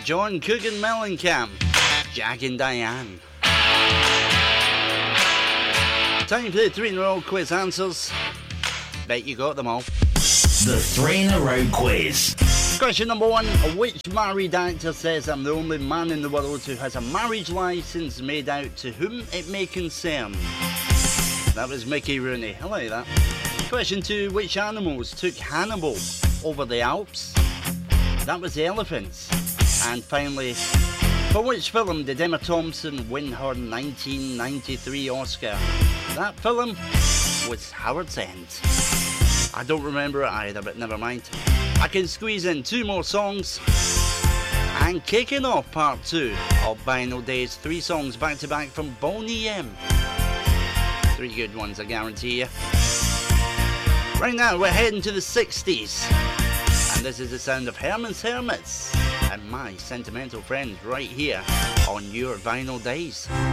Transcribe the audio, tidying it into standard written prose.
John Coogan Mellencamp, Jack and Diane. Time for the 3 in a row quiz answers. Bet you got them all. The 3 in a row quiz. Question number 1. Which married actor says I'm the only man in the world who has a marriage license made out to whom it may concern? That was Mickey Rooney. I like that. Question 2. Which animals took Hannibal over the Alps? That was the elephants. And finally, for which film did Emma Thompson win her 1993 Oscar? That film was Howard's End. I don't remember it either, but never mind. I can squeeze in 2 more songs. And kicking off part 2 of Vinyl Days, 3 songs back to back from Boney M. 3 good ones, I guarantee you. Right now, we're heading to the 60s. And this is the sound of Herman's Hermits and My Sentimental Friend right here on your Vinyl Days.